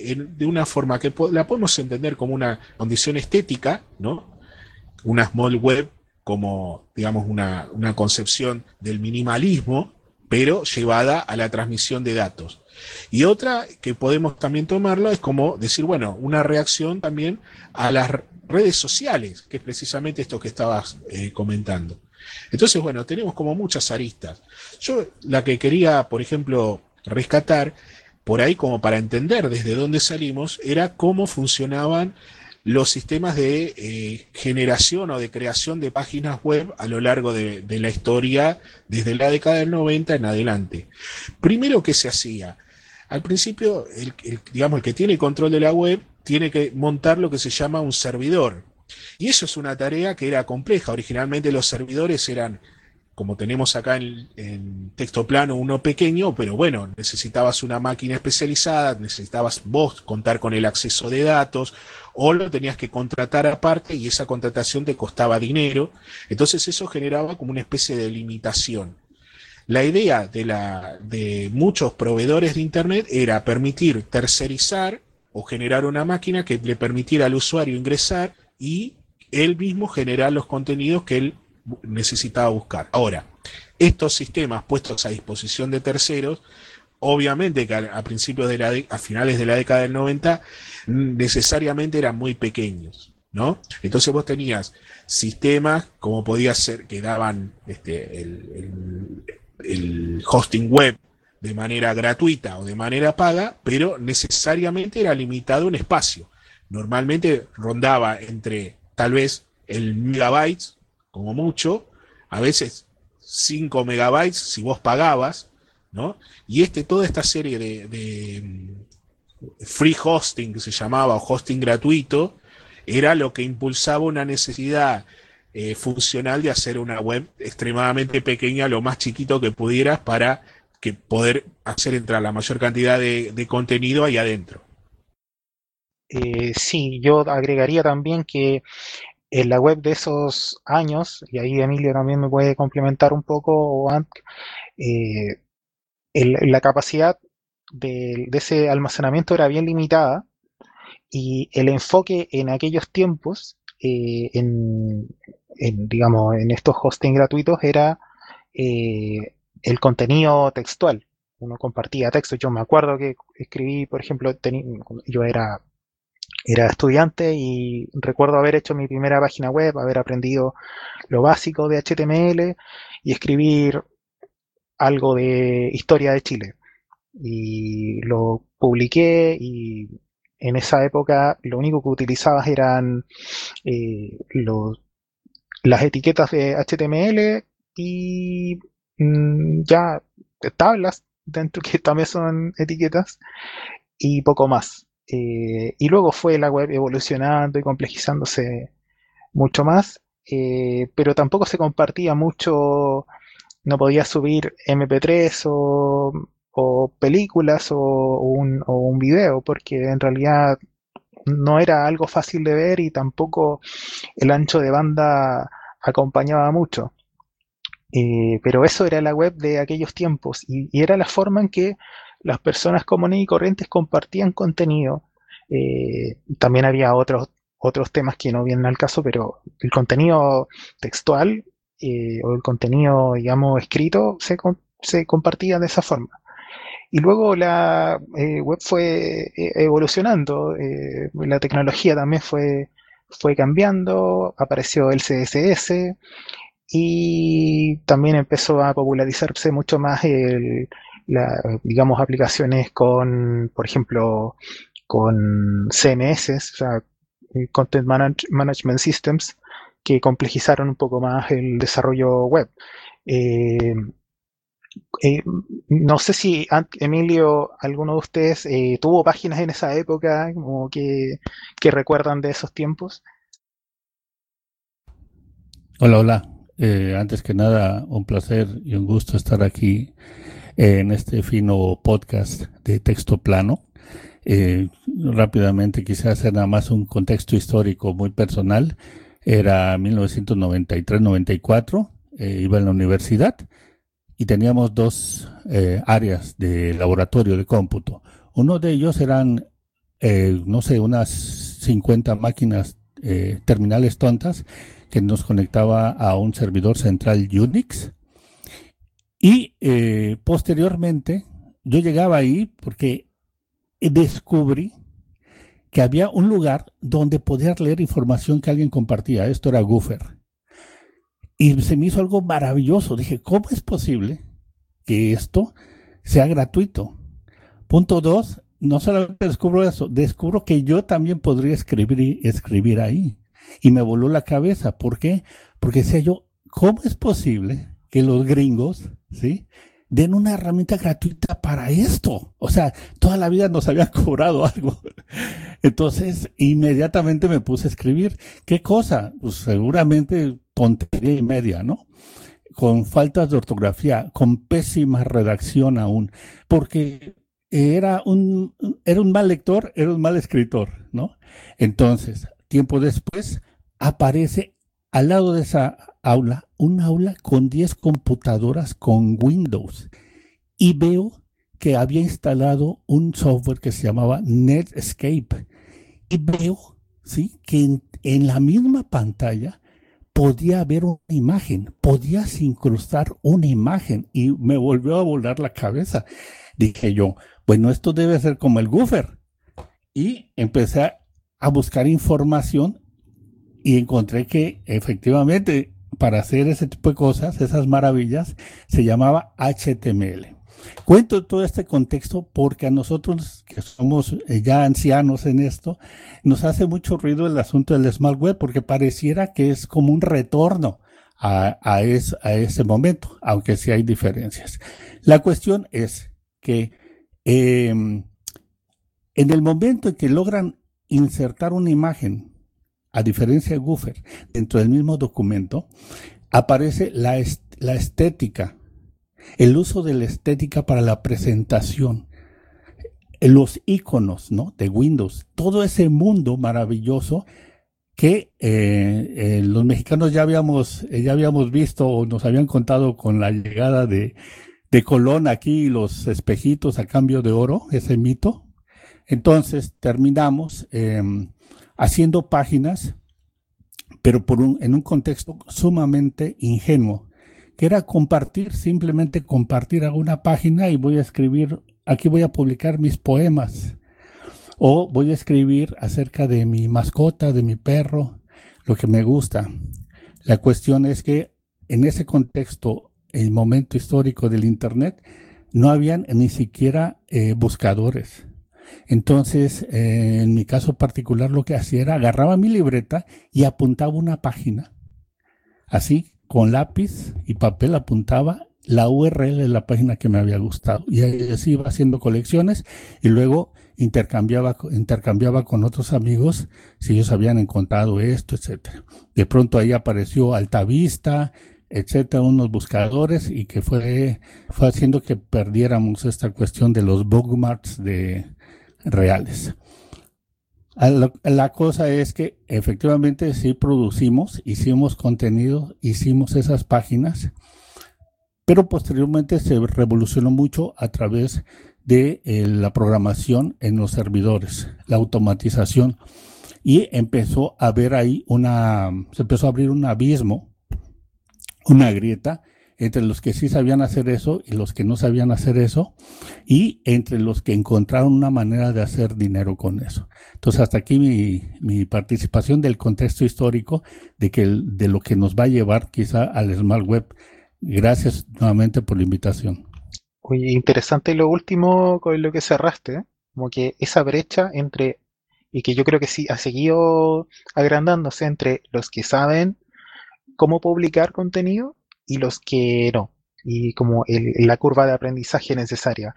de una forma que la podemos entender como una condición estética, ¿no? Una small web como, digamos, una concepción del minimalismo, pero llevada a la transmisión de datos. Y otra que podemos también tomarlo es como decir, bueno, una reacción también a las redes sociales, que es precisamente esto que estabas comentando. Entonces, bueno, tenemos como muchas aristas. Yo la que quería, por ejemplo, rescatar, por ahí como para entender desde dónde salimos, era cómo funcionaban los sistemas de generación o de creación de páginas web a lo largo de la historia desde la década del 90 en adelante. Primero, ¿qué se hacía? Al principio, digamos, el que tiene control de la web tiene que montar lo que se llama un servidor. Y eso es una tarea que era compleja. Originalmente los servidores eran, como tenemos acá en texto plano, uno pequeño, pero bueno, necesitabas una máquina especializada, necesitabas vos contar con el acceso de datos, o lo tenías que contratar aparte y esa contratación te costaba dinero. Entonces eso generaba como una especie de limitación. La idea de muchos proveedores de Internet era permitir tercerizar o generar una máquina que le permitiera al usuario ingresar y él mismo generar los contenidos que él necesitaba buscar. Ahora, estos sistemas puestos a disposición de terceros, obviamente que a principios a finales de la década del 90, necesariamente eran muy pequeños, ¿no? Entonces vos tenías sistemas como podía ser que daban el hosting web de manera gratuita o de manera paga, pero necesariamente era limitado en espacio. Normalmente rondaba entre tal vez el megabytes, como mucho, a veces 5 megabytes si vos pagabas, ¿no? Y toda esta serie de free hosting que se llamaba, o hosting gratuito, era lo que impulsaba una necesidad funcional de hacer una web extremadamente pequeña, lo más chiquito que pudieras para que poder hacer entrar la mayor cantidad de contenido ahí adentro. Sí, yo agregaría también que en la web de esos años, y ahí Emilio también me puede complementar un poco, o eh, la capacidad de ese almacenamiento era bien limitada y el enfoque en aquellos tiempos, digamos, en estos hosting gratuitos era el contenido textual. Uno compartía texto. Yo me acuerdo que escribí, por ejemplo, yo era estudiante y recuerdo haber hecho mi primera página web, haber aprendido lo básico de HTML y escribir algo de historia de Chile. Y lo publiqué y en esa época lo único que utilizabas eran los, las etiquetas de HTML y ya tablas dentro que también son etiquetas y poco más. Y luego fue la web evolucionando y complejizándose mucho más, pero tampoco se compartía mucho, no podías subir MP3 o películas o un video, porque en realidad no era algo fácil de ver y tampoco el ancho de banda acompañaba mucho. Pero eso era la web de aquellos tiempos y era la forma en que las personas comunes y corrientes compartían contenido. También había otros temas que no vienen al caso, pero el contenido textual o el contenido, digamos, escrito se compartía de esa forma. Y luego la web fue evolucionando, la tecnología también fue cambiando, apareció el CSS, y también empezó a popularizarse mucho más digamos, aplicaciones con, por ejemplo, con CMS, o sea, Management Systems, que complejizaron un poco más el desarrollo web. Eh, eh, no sé si, Emilio, alguno de ustedes tuvo páginas en esa época como que recuerdan de esos tiempos. Hola, hola. Antes que nada, un placer y un gusto estar aquí en este fino podcast de texto plano. Rápidamente quisiera hacer nada más un contexto histórico muy personal. Era 1993-94, iba en la universidad y teníamos dos áreas de laboratorio de cómputo. Uno de ellos eran no sé, unas 50 máquinas, terminales tontas, que nos conectaba a un servidor central Unix. Y posteriormente yo llegaba ahí porque descubrí que había un lugar donde podías leer información que alguien compartía. Esto era Gopher. Y se me hizo algo maravilloso. Dije, ¿cómo es posible que esto sea gratuito? Punto 2, no solamente descubro eso, descubro que yo también podría escribir ahí. Y me voló la cabeza. ¿Por qué? Porque decía yo, ¿cómo es posible que los gringos, ¿sí?, den una herramienta gratuita para esto? O sea, toda la vida nos habían cobrado algo. Entonces, inmediatamente me puse a escribir. ¿Qué cosa? Pues seguramente tontería y media, ¿no? Con faltas de ortografía, con pésima redacción aún, porque era un mal lector, era un mal escritor, ¿no? Entonces, tiempo después, aparece al lado de esa aula, un aula con 10 computadoras con Windows. Y veo que había instalado un software que se llamaba Netscape. Y veo, ¿sí?, que en la misma pantalla podía haber una imagen, podías incrustar una imagen. Y me volvió a volar la cabeza. Dije yo, bueno, esto debe ser como el Gopher. Y empecé a buscar información y encontré que efectivamente para hacer ese tipo de cosas, esas maravillas, se llamaba HTML. Cuento todo este contexto porque a nosotros, que somos ya ancianos en esto, nos hace mucho ruido el asunto del Smart Web, porque pareciera que es como un retorno a ese momento, aunque sí hay diferencias. La cuestión es que en el momento en que logran insertar una imagen, a diferencia de Gopher, dentro del mismo documento, aparece la estética, el uso de la estética para la presentación, los iconos, ¿no?, de Windows, todo ese mundo maravilloso que los mexicanos ya habíamos visto o nos habían contado con la llegada de Colón aquí, los espejitos a cambio de oro, ese mito. Entonces terminamos haciendo páginas, pero en un contexto sumamente ingenuo, que era simplemente compartir alguna página y voy a escribir, aquí voy a publicar mis poemas, o voy a escribir acerca de mi mascota, de mi perro, lo que me gusta. La cuestión es que en ese contexto, el momento histórico del Internet, no habían ni siquiera buscadores. Entonces, en mi caso particular, lo que hacía era agarraba mi libreta y apuntaba una página. Así, con lápiz y papel apuntaba la URL de la página que me había gustado. Y así iba haciendo colecciones y luego intercambiaba con otros amigos si ellos habían encontrado esto, etcétera. De pronto ahí apareció Altavista, etcétera, unos buscadores, y que fue haciendo que perdiéramos esta cuestión de los bookmarks reales. La cosa es que efectivamente sí hicimos contenido, hicimos esas páginas, pero posteriormente se revolucionó mucho a través de la programación en los servidores, la automatización, y empezó a haber ahí se empezó a abrir un abismo, una grieta entre los que sí sabían hacer eso y los que no sabían hacer eso, y entre los que encontraron una manera de hacer dinero con eso. Entonces, hasta aquí mi participación del contexto histórico de lo que nos va a llevar quizá al Smart Web. Gracias nuevamente por la invitación. Oye, interesante lo último con lo que cerraste, ¿eh? Como que esa brecha y que yo creo que sí ha seguido agrandándose entre los que saben cómo publicar contenido y los que no, y como la curva de aprendizaje necesaria.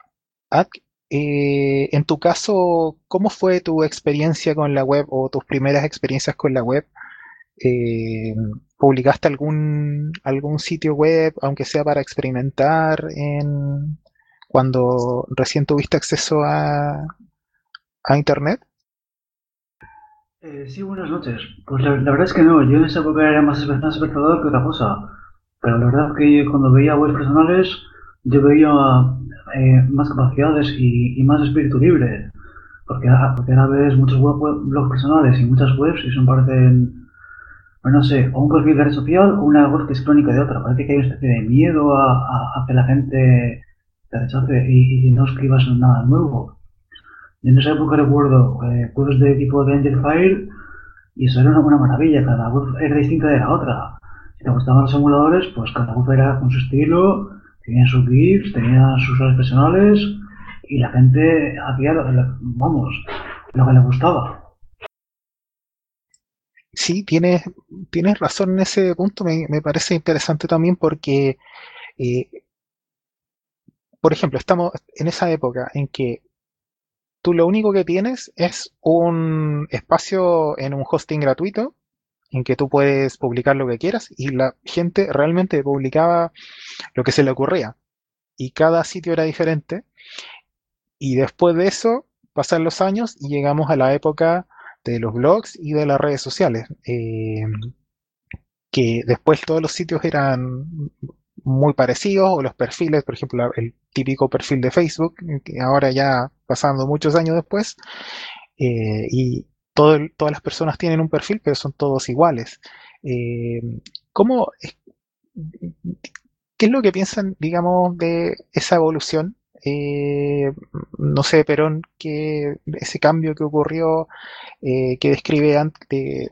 En tu caso, ¿cómo fue tu experiencia con la web o tus primeras experiencias con la web? ¿Publicaste algún sitio web, aunque sea para experimentar, cuando recién tuviste acceso a Internet? Sí, buenas noches. Pues la verdad es que no, yo en esa época era más espectador que otra cosa. Pero la verdad es que cuando veía webs personales, yo veía más capacidades y más espíritu libre. Porque ahora ves muchos blogs personales y muchas webs y son parecen, pues no sé, o un perfil de red social o una web que es crónica de otra. Parece que hay una especie de miedo a que la gente te rechace y no escribas nada nuevo. Yo en esa época recuerdo webs de tipo de Angel Fire y eso era una maravilla. Cada web era distinta de la otra. Si te gustaban los emuladores, pues cada web era con su estilo, tenía sus GIFs, tenía sus redes personales y la gente hacía vamos, lo que le gustaba. Sí, tienes razón en ese punto, me parece interesante también porque, eh, por ejemplo, estamos en esa época en que tú lo único que tienes es un espacio en un hosting gratuito en que tú puedes publicar lo que quieras y la gente realmente publicaba lo que se le ocurría y cada sitio era diferente y después de eso pasan los años y llegamos a la época de los blogs y de las redes sociales, que después todos los sitios eran muy parecidos o los perfiles, por ejemplo, el típico perfil de Facebook, que ahora ya pasando muchos años después, y todas las personas tienen un perfil, pero son todos iguales. Eh, ¿Cómo, qué es lo que piensan, digamos, de esa evolución? No sé, Perón, que ese cambio que ocurrió, que describe antes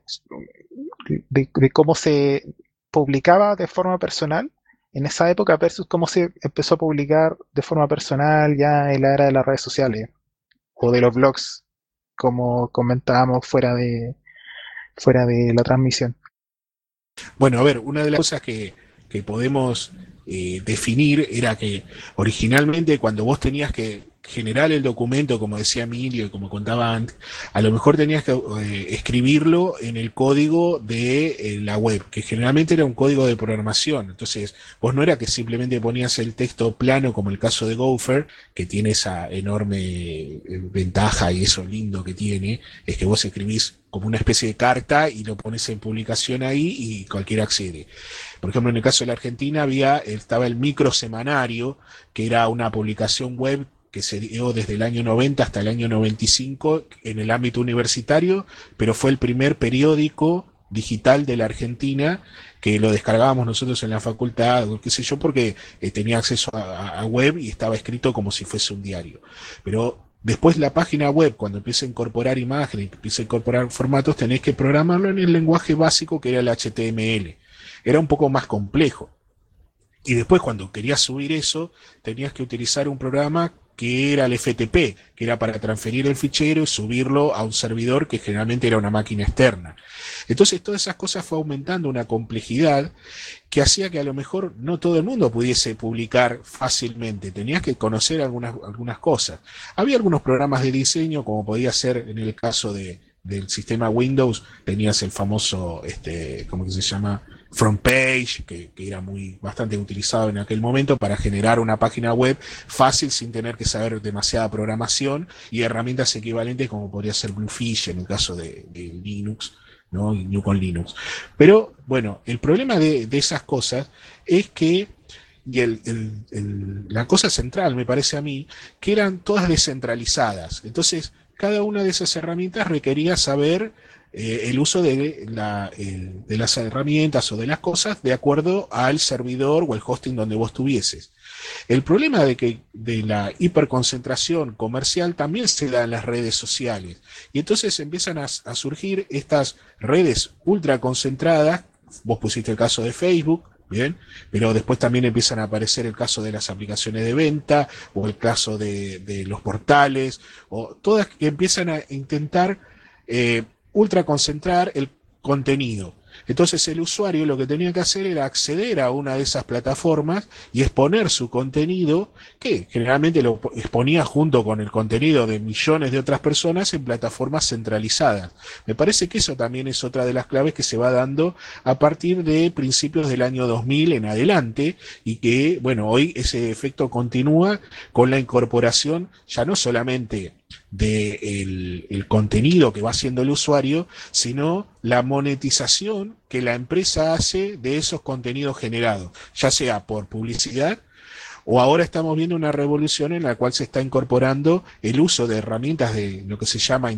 de cómo se publicaba de forma personal en esa época versus cómo se empezó a publicar de forma personal ya en la era de las redes sociales o de los blogs, como comentábamos fuera de la transmisión. Bueno, a ver, una de las cosas que podemos definir era que originalmente cuando vos tenías que generar el documento, como decía Emilio y como contaba antes, a lo mejor tenías que escribirlo en el código de la web, que generalmente era un código de programación. Entonces, vos no era que simplemente ponías el texto plano, como el caso de Gopher, que tiene esa enorme ventaja y eso lindo que tiene, es que vos escribís como una especie de carta y lo pones en publicación ahí y cualquiera accede. Por ejemplo, en el caso de la Argentina estaba el micro semanario, que era una publicación web que se dio desde el año 90 hasta el año 95 en el ámbito universitario, pero fue el primer periódico digital de la Argentina que lo descargábamos nosotros en la facultad, o qué sé yo, porque tenía acceso a web y estaba escrito como si fuese un diario. Pero después la página web, cuando empieza a incorporar imágenes, empieza a incorporar formatos, tenés que programarlo en el lenguaje básico que era el HTML. Era un poco más complejo. Y después cuando querías subir eso, tenías que utilizar un programa que era el FTP, que era para transferir el fichero y subirlo a un servidor que generalmente era una máquina externa. Entonces todas esas cosas fue aumentando una complejidad que hacía que a lo mejor no todo el mundo pudiese publicar fácilmente, tenías que conocer algunas cosas. Había algunos programas de diseño, como podía ser en el caso del sistema Windows, tenías el famoso, ¿cómo que se llama? Front Page, que era bastante utilizado en aquel momento para generar una página web fácil sin tener que saber demasiada programación y herramientas equivalentes como podría ser Bluefish en el caso de Linux, ¿no? Y New con Linux. Pero bueno, el problema de esas cosas es que y la cosa central, me parece a mí, que eran todas descentralizadas. Entonces, cada una de esas herramientas requería saber el uso de las herramientas o de las cosas de acuerdo al servidor o el hosting donde vos tuvieses. El problema de la hiperconcentración comercial también se da en las redes sociales. Y entonces empiezan a surgir estas redes ultra concentradas. Vos pusiste el caso de Facebook, bien, pero después también empiezan a aparecer el caso de las aplicaciones de venta o el caso de los portales, o todas que empiezan a intentar ultra concentrar el contenido. Entonces el usuario lo que tenía que hacer era acceder a una de esas plataformas y exponer su contenido, que generalmente lo exponía junto con el contenido de millones de otras personas en plataformas centralizadas. Me parece que eso también es otra de las claves que se va dando a partir de principios del año 2000 en adelante y que, bueno, hoy ese efecto continúa con la incorporación ya no solamente del contenido que va haciendo el usuario, sino la monetización que la empresa hace de esos contenidos generados, ya sea por publicidad O ahora estamos viendo una revolución en la cual se está incorporando el uso de herramientas de lo que se llama